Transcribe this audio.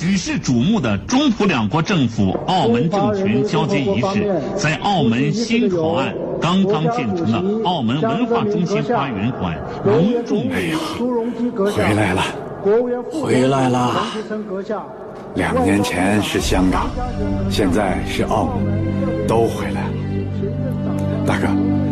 举世瞩目的中葡两国政府澳门政权交接仪式，在澳门新口岸刚刚建成的澳门文化中心花园馆隆重举行。 回来了，回来了。2年前是香港，现在是澳门，都回来了。大哥，